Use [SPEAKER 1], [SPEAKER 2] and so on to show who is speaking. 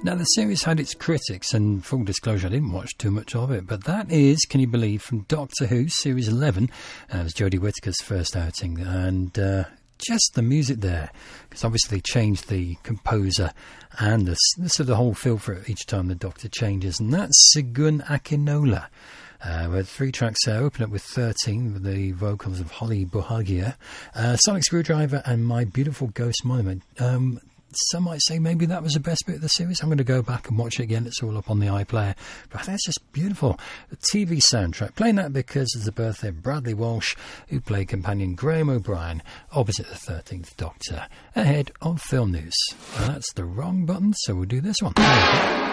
[SPEAKER 1] Now, the series had its critics, and full disclosure, I didn't watch too much of it, but that is, can you believe, from Doctor Who, Series 11. It was Jodie Whittaker's first outing, and just the music there, because obviously changed the composer and the sort of the whole feel for it each time the Doctor changes, and that's Segun Akinola. We had 3 tracks there, open up with 13, with the vocals of Holly Buhagiar, Sonic Screwdriver, and My Beautiful Ghost Monument. Some might say maybe that was the best bit of the series. I'm going to go back and watch it again. It's all up on the iPlayer. But that's just beautiful. The TV soundtrack. Playing that because it's the birthday of Bradley Walsh, who played companion Graham O'Brien opposite the 13th Doctor. Ahead of film news. Well, that's the wrong button, so we'll do this one.